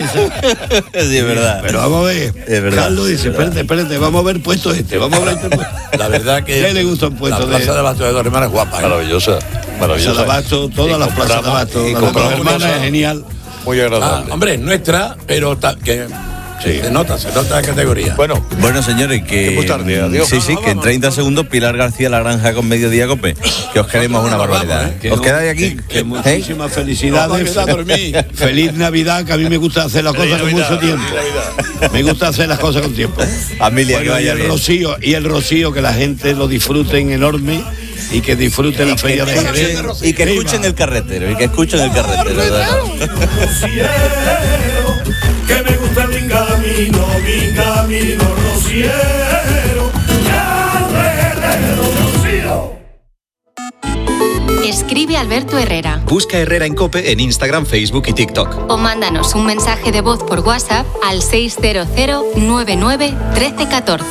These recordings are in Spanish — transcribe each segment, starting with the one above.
Sí, es verdad. Pero vamos a ver. Es verdad. Carlos dice, espérate, vamos a ver puesto vamos a ver este puesto. La verdad que ¿Qué le gusta un puesto la plaza de Abasto de Dos Hermanas es guapa. Maravillosa. Plaza de Abasto, todas las plazas de Abasto, la de Dos Hermanas es genial. Muy agradable. Hombre, nuestra, pero Sí. se nota la categoría. Bueno, señores, que muy tarde, adiós. sí, que en 30 segundos Pilar García La Granja con Mediodía Cope, que os queremos una barbaridad. ¿Os quedáis aquí? Que muchísimas felicidades. Vamos a dormir. Feliz Navidad, que a mí me gusta hacer las cosas con mucho tiempo. Me gusta hacer las cosas con tiempo. Amelia, que Bueno, y vaya el bien. rocío, que la gente lo disfruten enorme y que disfruten la feria de Jerez. Y que escuchen el carretero, Que me gusta mi camino rociero, rocío. Escribe Alberto Herrera. Busca Herrera en COPE en Instagram, Facebook y TikTok. O mándanos un mensaje de voz por WhatsApp al 600 99 1314.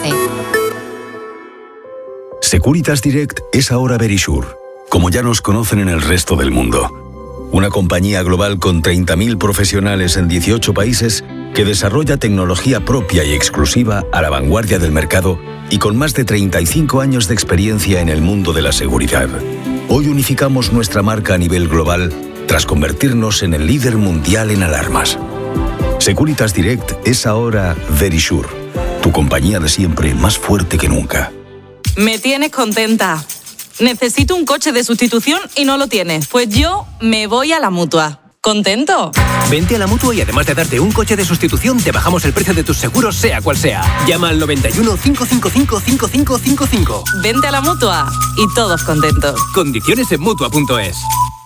Securitas Direct es ahora Verisure, como ya nos conocen en el resto del mundo. Una compañía global con 30.000 profesionales en 18 países que desarrolla tecnología propia y exclusiva a la vanguardia del mercado y con más de 35 años de experiencia en el mundo de la seguridad. Hoy unificamos nuestra marca a nivel global tras convertirnos en el líder mundial en alarmas. Securitas Direct es ahora Verisure, tu compañía de siempre más fuerte que nunca. Me tienes contenta. Necesito un coche de sustitución y no lo tienes. Pues yo me voy a la Mutua. ¿Contento? Vente a la Mutua y además de darte un coche de sustitución, te bajamos el precio de tus seguros, sea cual sea. Llama al 91 555 5555. Vente a la Mutua y todos contentos. Condiciones en Mutua.es.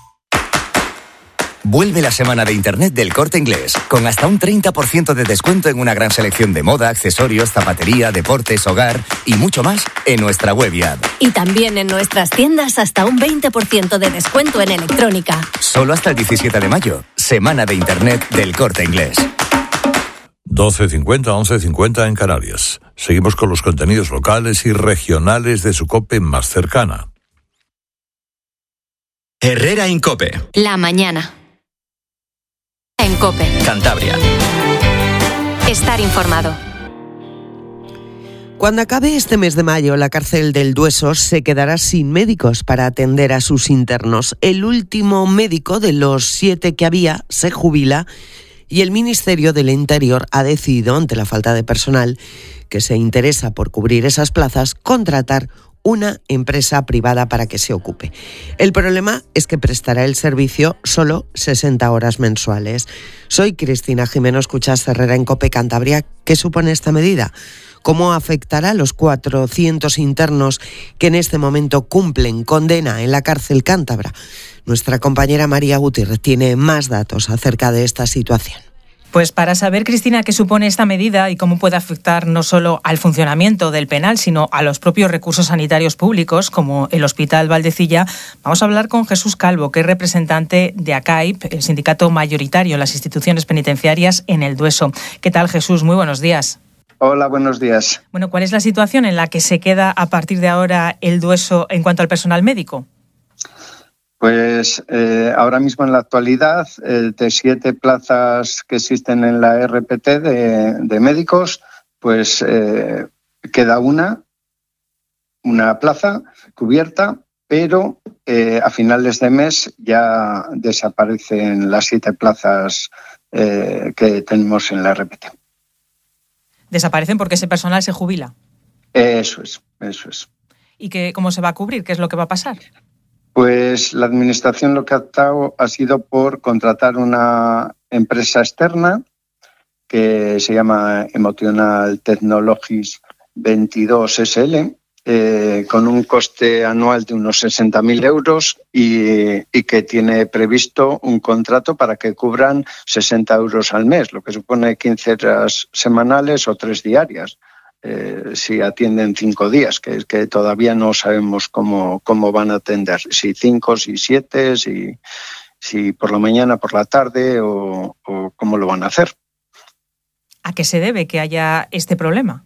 Vuelve la semana de Internet del Corte Inglés, con hasta un 30% de descuento en una gran selección de moda, accesorios, zapatería, deportes, hogar y mucho más en nuestra web y app. Y también en nuestras tiendas hasta un 20% de descuento en electrónica. Solo hasta el 17 de mayo, semana de Internet del Corte Inglés. 12:50, 11:50 en Canarias. Seguimos con los contenidos locales y regionales de su COPE más cercana. Herrera en COPE. La mañana. En COPE. Cantabria. Estar informado. Cuando acabe este mes de mayo, la cárcel del Dueso se quedará sin médicos para atender a sus internos. El último médico de los 7 que había se jubila y el Ministerio del Interior ha decidido, ante la falta de personal que se interesa por cubrir esas plazas, contratar una empresa privada para que se ocupe. El problema es que prestará el servicio solo 60 horas mensuales. Soy Cristina Jimeno, escuchas Herrera en COPE Cantabria. ¿Qué supone esta medida? ¿Cómo afectará a los 400 internos que en este momento cumplen condena en la cárcel cántabra? Nuestra compañera María Gutiérrez tiene más datos acerca de esta situación. Pues para saber, Cristina, qué supone esta medida y cómo puede afectar no solo al funcionamiento del penal, sino a los propios recursos sanitarios públicos, como el Hospital Valdecilla, vamos a hablar con Jesús Calvo, que es representante de ACAIP, el sindicato mayoritario en las instituciones penitenciarias en el Dueso. ¿Qué tal, Jesús? Muy buenos días. Hola, buenos días. Bueno, ¿cuál es la situación en la que se queda a partir de ahora el Dueso en cuanto al personal médico? Pues ahora mismo en la actualidad, de 7 plazas que existen en la RPT de médicos, pues queda una plaza cubierta, pero a finales de mes ya desaparecen las 7 plazas que tenemos en la RPT. ¿Desaparecen porque ese personal se jubila? Eso es. ¿Y cómo se va a cubrir? ¿Qué es lo que va a pasar? Pues la Administración lo que ha optado ha sido por contratar una empresa externa que se llama Emotional Technologies 22 SL, con un coste anual de unos 60.000 euros y que tiene previsto un contrato para que cubran 60 euros al mes, lo que supone 15 horas semanales o 3 diarias. Si atienden 5 días, que todavía no sabemos cómo van a atender, si 5, si 7, si por la mañana, por la tarde o cómo lo van a hacer. ¿A qué se debe que haya este problema?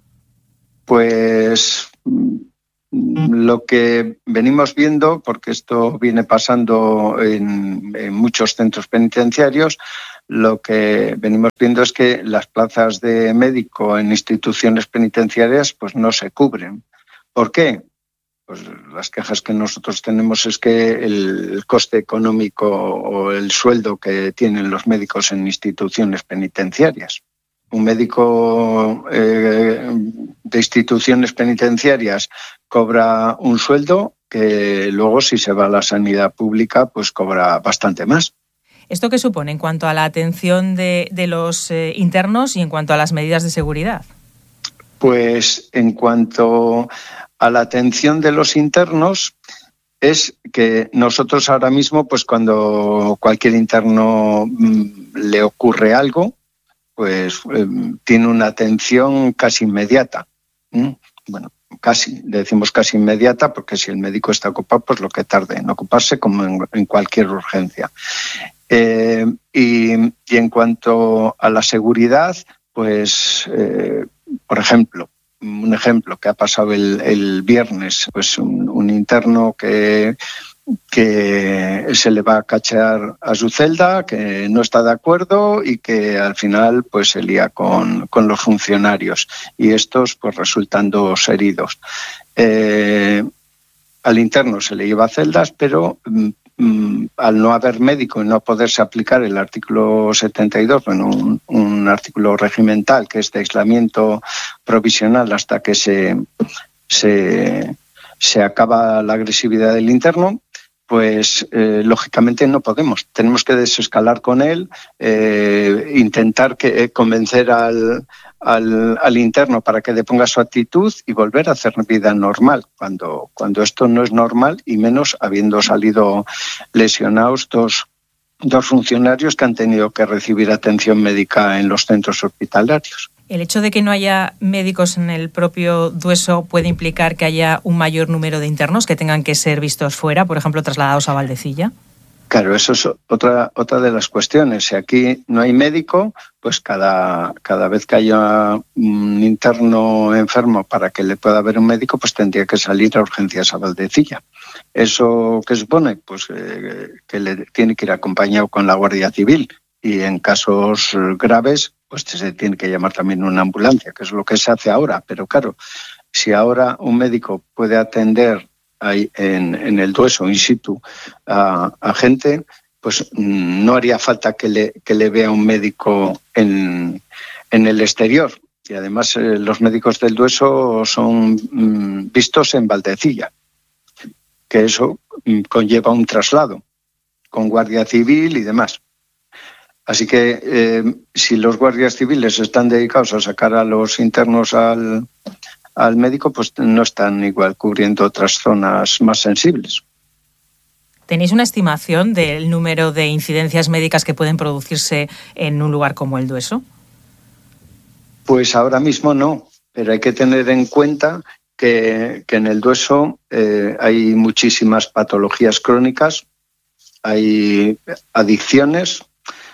Pues lo que venimos viendo, porque esto viene pasando en muchos centros penitenciarios, lo que venimos viendo es que las plazas de médico en instituciones penitenciarias pues no se cubren. ¿Por qué? Pues las quejas que nosotros tenemos es que el coste económico o el sueldo que tienen los médicos en instituciones penitenciarias. Un médico de instituciones penitenciarias cobra un sueldo que luego, si se va a la sanidad pública, pues cobra bastante más. ¿Esto qué supone en cuanto a la atención de los internos y en cuanto a las medidas de seguridad? Pues en cuanto a la atención de los internos, es que nosotros ahora mismo, pues cuando cualquier interno le ocurre algo, pues tiene una atención casi inmediata. Bueno, decimos casi inmediata, porque si el médico está ocupado, pues lo que tarde en ocuparse, como en cualquier urgencia. Y en cuanto a la seguridad, pues, por ejemplo, un ejemplo que ha pasado el viernes, pues un interno que se le va a cachear a su celda, que no está de acuerdo y que al final pues se lía con los funcionarios y estos pues resultan 2 heridos. Al interno se le lleva a celdas, pero al no haber médico y no poderse aplicar el artículo 72, bueno, un artículo regimental que es de aislamiento provisional hasta que se acaba la agresividad del interno, pues lógicamente no podemos. Tenemos que desescalar con él, intentar convencer al interno para que deponga su actitud y volver a hacer vida normal, cuando esto no es normal, y menos habiendo salido lesionados dos funcionarios que han tenido que recibir atención médica en los centros hospitalarios. ¿El hecho de que no haya médicos en el propio Dueso puede implicar que haya un mayor número de internos que tengan que ser vistos fuera, por ejemplo, trasladados a Valdecilla? Claro, eso es otra de las cuestiones. Si aquí no hay médico, pues cada vez que haya un interno enfermo para que le pueda ver un médico, pues tendría que salir a urgencias a Valdecilla. ¿Eso qué supone? Pues que le tiene que ir acompañado con la Guardia Civil, y en casos graves pues se tiene que llamar también una ambulancia, que es lo que se hace ahora. Pero claro, si ahora un médico puede atender ahí en el Dueso in situ a gente, pues no haría falta que le vea un médico en el exterior. Y además los médicos del Dueso son vistos en Valdecilla, que eso conlleva un traslado con Guardia Civil y demás. Así que si los guardias civiles están dedicados a sacar a los internos al médico, pues no están igual cubriendo otras zonas más sensibles. ¿Tenéis una estimación del número de incidencias médicas que pueden producirse en un lugar como el Dueso? Pues ahora mismo no, pero hay que tener en cuenta que en el Dueso hay muchísimas patologías crónicas, hay adicciones,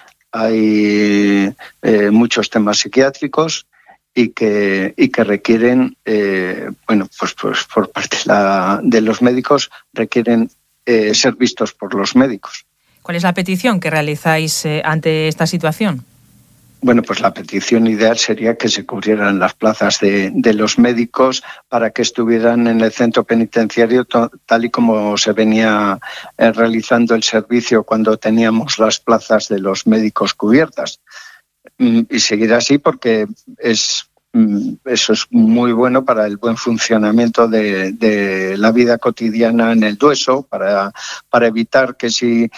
hay muchos temas psiquiátricos y que requieren, pues por parte de los médicos, requieren ser vistos por los médicos. ¿Cuál es la petición que realizáis ante esta situación? Bueno, pues la petición ideal sería que se cubrieran las plazas de los médicos para que estuvieran en el centro penitenciario tal y como se venía realizando el servicio cuando teníamos las plazas de los médicos cubiertas. Y seguir así, porque eso es muy bueno para el buen funcionamiento de la vida cotidiana en el Dueso, para evitar que si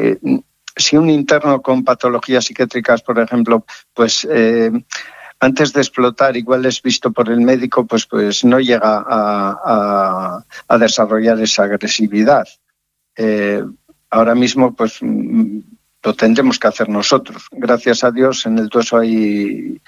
un interno con patologías psiquiátricas, por ejemplo, pues antes de explotar, igual es visto por el médico, pues no llega a desarrollar esa agresividad. Ahora mismo, pues lo tendremos que hacer nosotros. Gracias a Dios, en el Dueso hay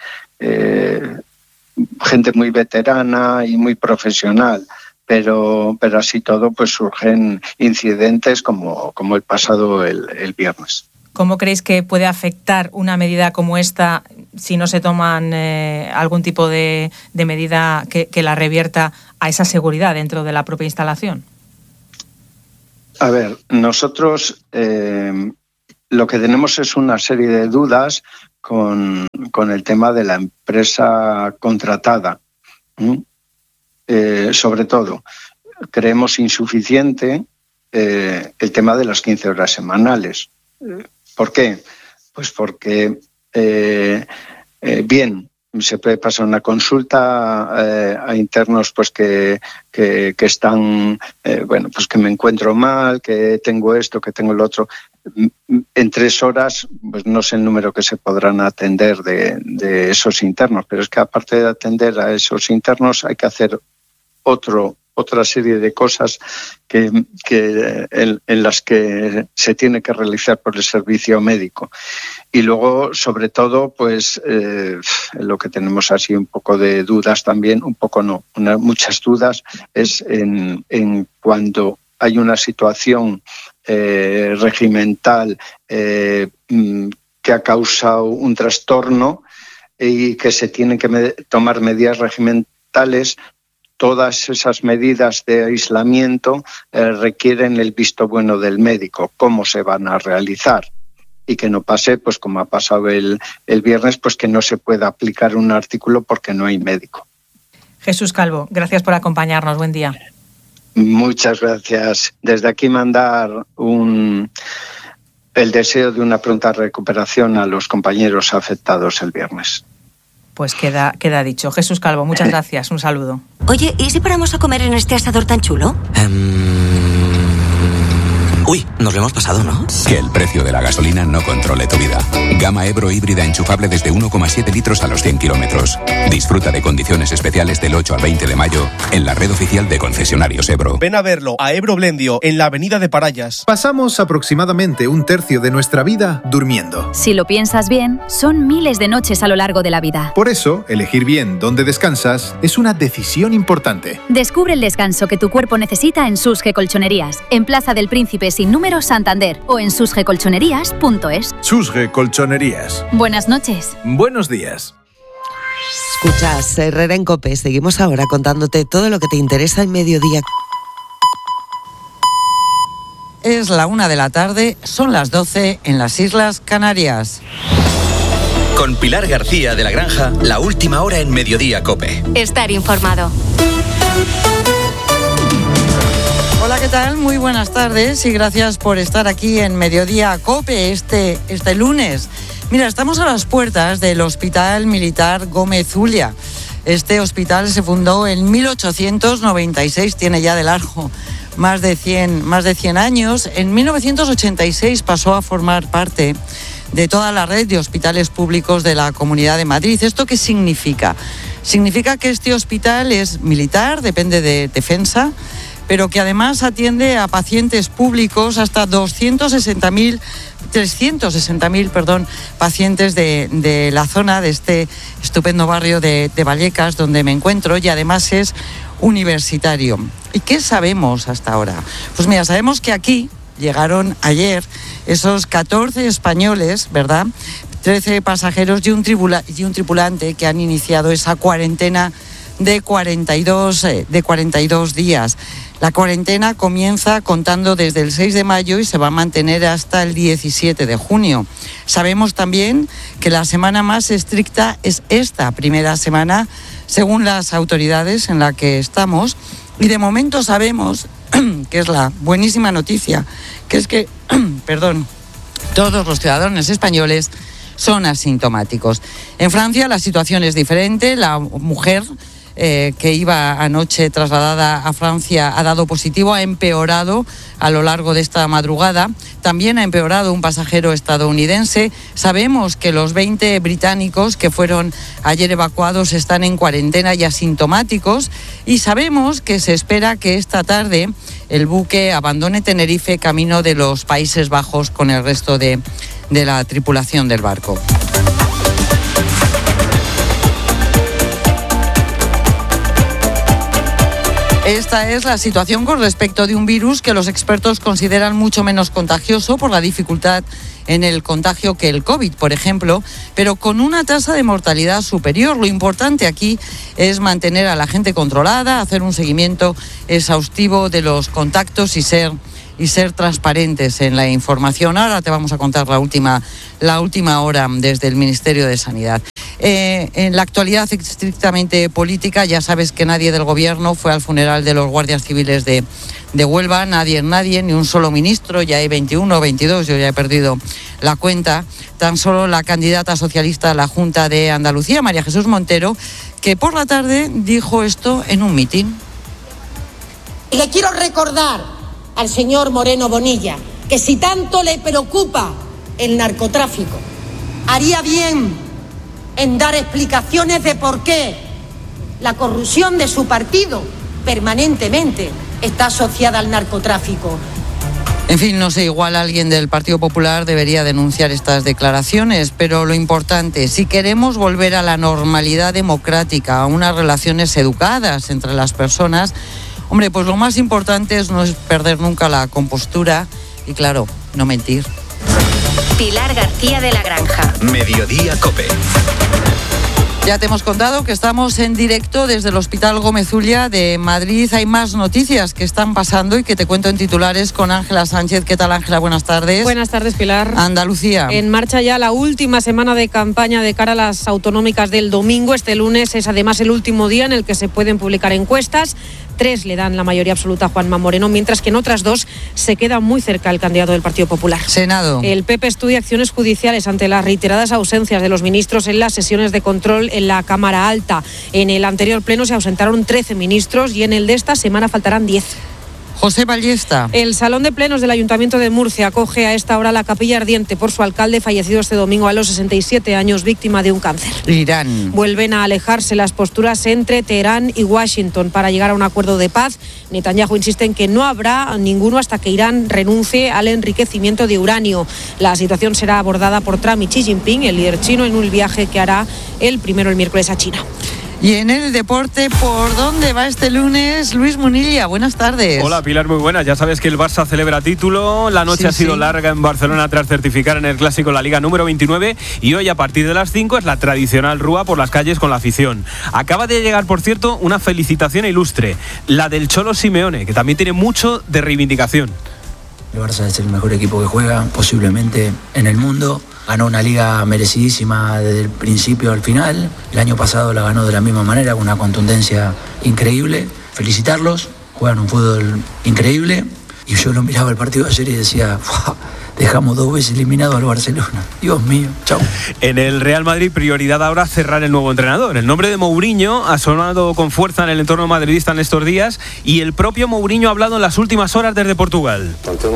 gente muy veterana y muy profesional. Pero así todo, pues surgen incidentes como el pasado el viernes. ¿Cómo creéis que puede afectar una medida como esta si no se toman algún tipo de medida que la revierta a esa seguridad dentro de la propia instalación? A ver, nosotros lo que tenemos es una serie de dudas con el tema de la empresa contratada. Sobre todo, creemos insuficiente el tema de las 15 horas semanales. ¿Por qué? Pues porque, bien, se puede pasar una consulta a internos pues que están, pues que me encuentro mal, que tengo esto, que tengo el otro. En 3 horas, pues no sé el número que se podrán atender de esos internos, pero es que aparte de atender a esos internos hay que hacer otra serie de cosas en las que se tiene que realizar por el servicio médico. Y luego, sobre todo, pues lo que tenemos así un poco de dudas también, muchas dudas, es en cuando hay una situación regimental que ha causado un trastorno y que se tienen que tomar medidas regimentales. Todas esas medidas de aislamiento requieren el visto bueno del médico, cómo se van a realizar. Y que no pase, pues como ha pasado el viernes, pues que no se pueda aplicar un artículo porque no hay médico. Jesús Calvo, gracias por acompañarnos. Buen día. Muchas gracias. Desde aquí mandar el deseo de una pronta recuperación a los compañeros afectados el viernes. Pues queda dicho. Jesús Calvo, muchas gracias. Un saludo. Oye, ¿y si paramos a comer en este asador tan chulo? Uy, nos lo hemos pasado, ¿no? Que el precio de la gasolina no controle tu vida. Gama Ebro híbrida enchufable desde 1,7 litros a los 100 kilómetros. Disfruta de condiciones especiales del 8 al 20 de mayo en la red oficial de concesionarios Ebro. Ven a verlo a Ebro Blendio, en la avenida de Parayas. Pasamos aproximadamente 1/3 de nuestra vida durmiendo. Si lo piensas bien, son miles de noches a lo largo de la vida. Por eso, elegir bien dónde descansas es una decisión importante. Descubre el descanso que tu cuerpo necesita en Susge Colchonerías, en Plaza del Príncipe sin número Santander o en susgecolchonerías.es. Susge Colchonerías. Buenas noches. Buenos días. Escuchas Herrera en COPE. Seguimos ahora contándote todo lo que te interesa en Mediodía. Es la 1 de la tarde, son las 12 en las Islas Canarias. Con Pilar García de la Granja, la última hora en Mediodía COPE. Estar informado. Hola, ¿qué tal? Muy buenas tardes y gracias por estar aquí en Mediodía COPE este lunes. Mira, estamos a las puertas del Hospital Militar Gómez Zulia. Este hospital se fundó en 1896, tiene ya de largo más de 100 años. En 1986 pasó a formar parte de toda la red de hospitales públicos de la Comunidad de Madrid. ¿Esto qué significa? Significa que este hospital es militar, depende de Defensa, pero que además atiende a pacientes públicos hasta 360.000 pacientes de la zona, de este estupendo barrio de Vallecas, donde me encuentro, y además es universitario. ¿Y qué sabemos hasta ahora? Pues mira, sabemos que aquí llegaron ayer esos 14 españoles, ¿verdad? 13 pasajeros y un tripulante que han iniciado esa cuarentena de 42 días. La cuarentena comienza contando desde el 6 de mayo y se va a mantener hasta el 17 de junio. Sabemos también que la semana más estricta es esta primera semana, según las autoridades en la que estamos. Y de momento sabemos, que es la buenísima noticia, que es que, todos los ciudadanos españoles son asintomáticos. En Francia la situación es diferente. La mujer que iba anoche trasladada a Francia ha dado positivo, ha empeorado a lo largo de esta madrugada. También ha empeorado un pasajero estadounidense. Sabemos que los 20 británicos que fueron ayer evacuados están en cuarentena y asintomáticos. Y sabemos que se espera que esta tarde el buque abandone Tenerife camino de los Países Bajos con el resto de la tripulación del barco. Esta es la situación con respecto de un virus que los expertos consideran mucho menos contagioso por la dificultad en el contagio que el COVID, por ejemplo, pero con una tasa de mortalidad superior. Lo importante aquí es mantener a la gente controlada, hacer un seguimiento exhaustivo de los contactos y ser y ser transparentes en la información. Ahora te vamos a contar la última hora desde el Ministerio de Sanidad. En la actualidad estrictamente política, ya sabes que nadie del Gobierno fue al funeral de los guardias civiles de Huelva, nadie, ni un solo ministro, ya hay 21 o 22, yo ya he perdido la cuenta. Tan solo la candidata socialista a la Junta de Andalucía, María Jesús Montero, que por la tarde dijo esto en un mitin. Le quiero recordar al señor Moreno Bonilla que si tanto le preocupa el narcotráfico, haría bien en dar explicaciones de por qué la corrupción de su partido permanentemente está asociada al narcotráfico. En fin, no sé, igual alguien del Partido Popular debería denunciar estas declaraciones, pero lo importante, si queremos volver a la normalidad democrática, a unas relaciones educadas entre las personas, hombre, pues lo más importante es no perder nunca la compostura y, claro, no mentir. Pilar García de la Granja. Mediodía COPE. Ya te hemos contado que estamos en directo desde el Hospital Gómez Ulla de Madrid. Hay más noticias que están pasando y que te cuento en titulares con Ángela Sánchez. ¿Qué tal, Ángela? Buenas tardes. Buenas tardes, Pilar. Andalucía. En marcha ya la última semana de campaña de cara a las autonómicas del domingo. Este lunes es además el último día en el que se pueden publicar encuestas. 3 le dan la mayoría absoluta a Juanma Moreno, mientras que en otras 2 se queda muy cerca el candidato del Partido Popular. Senado. El PP estudia acciones judiciales ante las reiteradas ausencias de los ministros en las sesiones de control en la Cámara Alta. En el anterior pleno se ausentaron 13 ministros y en el de esta semana faltarán 10. José Ballesta. El Salón de Plenos del Ayuntamiento de Murcia acoge a esta hora la capilla ardiente por su alcalde, fallecido este domingo a los 67 años, víctima de un cáncer. Irán. Vuelven a alejarse las posturas entre Teherán y Washington para llegar a un acuerdo de paz. Netanyahu insiste en que no habrá ninguno hasta que Irán renuncie al enriquecimiento de uranio. La situación será abordada por Trump y Xi Jinping, el líder chino, en un viaje que hará el miércoles a China. Y en el deporte, ¿por dónde va este lunes? Luis Munilla, buenas tardes. Hola, Pilar, muy buenas. Ya sabes que el Barça celebra título. La noche ha sido larga en Barcelona tras certificar en el Clásico la Liga número 29 y hoy a partir de las 5 es la tradicional rúa por las calles con la afición. Acaba de llegar, por cierto, una felicitación ilustre, la del Cholo Simeone, que también tiene mucho de reivindicación. El Barça es el mejor equipo que juega posiblemente en el mundo. Ganó una liga merecidísima desde el principio al final. El año pasado la ganó de la misma manera, con una contundencia increíble. Felicitarlos, juegan un fútbol increíble. Y yo lo miraba el partido de ayer y decía, dejamos 2 veces eliminado al Barcelona. Dios mío, chao. En el Real Madrid, prioridad ahora cerrar el nuevo entrenador. El nombre de Mourinho ha sonado con fuerza en el entorno madridista en estos días y el propio Mourinho ha hablado en las últimas horas desde Portugal.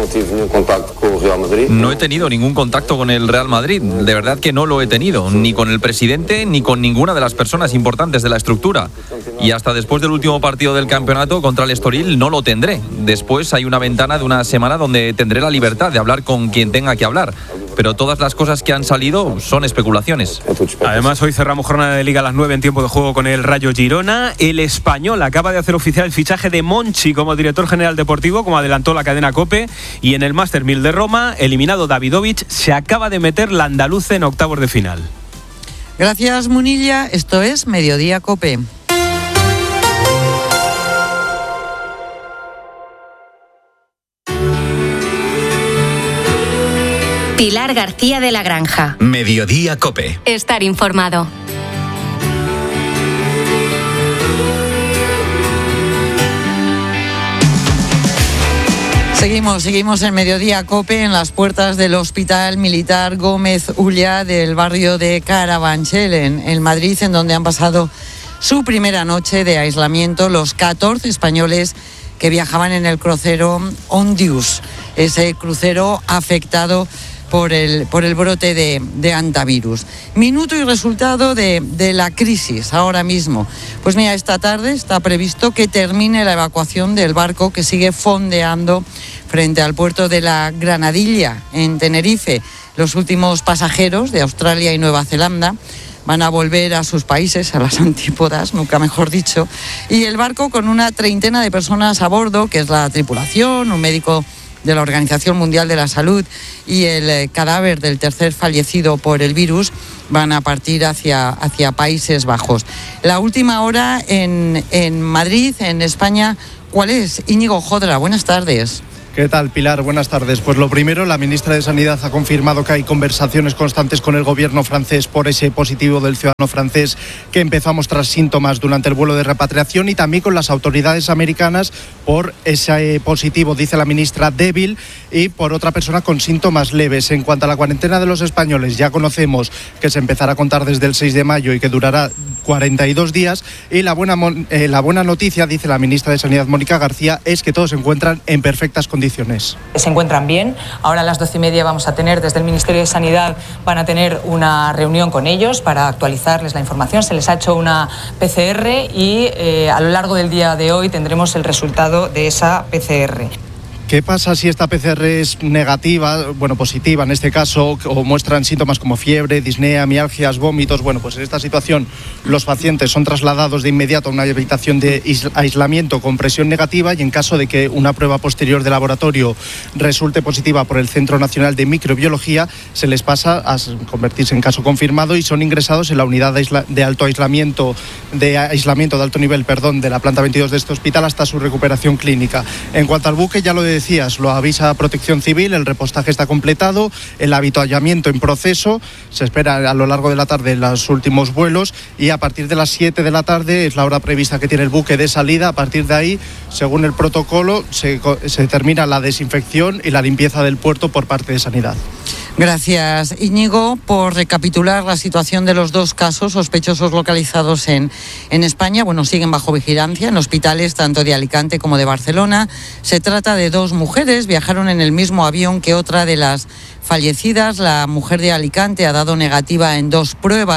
No he tenido ningún contacto con el Real Madrid, de verdad que no lo he tenido, ni con el presidente ni con ninguna de las personas importantes de la estructura. Y hasta después del último partido del campeonato contra el Estoril no lo tendré. Después hay una ventana de una semana donde tendré la libertad de hablar con quien tenga que hablar. Pero todas las cosas que han salido son especulaciones. Además, hoy cerramos jornada de Liga a las 9 en tiempo de juego con el Rayo Girona. El Español acaba de hacer oficial el fichaje de Monchi como director general deportivo, como adelantó la cadena COPE. Y en el Master 1000 de Roma, eliminado Davidovich, se acaba de meter la andaluza en octavos de final. Gracias, Munilla. Esto es Mediodía COPE. Pilar García de la Granja. Mediodía COPE. Estar informado. Seguimos en Mediodía COPE en las puertas del Hospital Militar Gómez Ulla del barrio de Carabanchel, en Madrid, en donde han pasado su primera noche de aislamiento los 14 españoles que viajaban en el crucero Ondius, ese crucero afectado por el brote de hantavirus. Minuto y resultado de la crisis ahora mismo. Pues mira, esta tarde está previsto que termine la evacuación del barco que sigue fondeando frente al puerto de la Granadilla, en Tenerife. Los últimos pasajeros de Australia y Nueva Zelanda van a volver a sus países, a las antípodas, nunca mejor dicho, y el barco con una treintena de personas a bordo, que es la tripulación, un médico de la Organización Mundial de la Salud y el cadáver del tercer fallecido por el virus, van a partir hacia Países Bajos. La última hora en Madrid, en España, ¿cuál es? Íñigo Jodra, buenas tardes. ¿Qué tal, Pilar? Buenas tardes. Pues lo primero, la ministra de Sanidad ha confirmado que hay conversaciones constantes con el gobierno francés por ese positivo del ciudadano francés que empezó a mostrar síntomas durante el vuelo de repatriación, y también con las autoridades americanas por ese positivo, dice la ministra, débil, y por otra persona con síntomas leves. En cuanto a la cuarentena de los españoles, ya conocemos que se empezará a contar desde el 6 de mayo y que durará 42 días. Y la buena noticia, dice la ministra de Sanidad, Mónica García, es que todos se encuentran en perfectas condiciones. Se encuentran bien. Ahora a las 12:30 vamos a tener, desde el Ministerio de Sanidad, van a tener una reunión con ellos para actualizarles la información. Se les ha hecho una PCR y a lo largo del día de hoy tendremos el resultado de esa PCR. ¿Qué pasa si esta PCR es negativa, positiva en este caso, o muestran síntomas como fiebre, disnea, mialgias, vómitos? Bueno, pues en esta situación los pacientes son trasladados de inmediato a una habitación de aislamiento con presión negativa, y en caso de que una prueba posterior de laboratorio resulte positiva por el Centro Nacional de Microbiología, se les pasa a convertirse en caso confirmado y son ingresados en la unidad de aislamiento de alto nivel, de la planta 22 de este hospital hasta su recuperación clínica. En cuanto al buque, ya lo decías, lo avisa Protección Civil, el repostaje está completado, el avituallamiento en proceso, se espera a lo largo de la tarde los últimos vuelos, y a partir de las 7 de la tarde es la hora prevista que tiene el buque de salida. A partir de ahí, según el protocolo, se termina la desinfección y la limpieza del puerto por parte de Sanidad. Gracias, Íñigo. Por recapitular la situación de los dos casos sospechosos localizados en España, siguen bajo vigilancia en hospitales tanto de Alicante como de Barcelona. Se trata de dos mujeres, viajaron en el mismo avión que otra de las fallecidas. La mujer de Alicante ha dado negativa en 2 pruebas.